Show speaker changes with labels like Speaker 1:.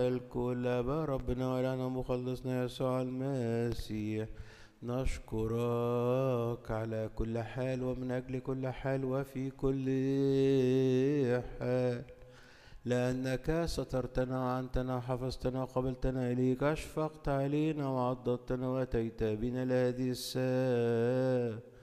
Speaker 1: الكل أبا ربنا ولنا مخلصنا يسوع المسيح، نشكرك على كل حال ومن أجل كل حال وفي كل حال، لأنك سترتنا وعنتنا وحفظتنا وقبلتنا إليك، أشفقت علينا وعضدتنا وأتيت بنا لهذه الساعة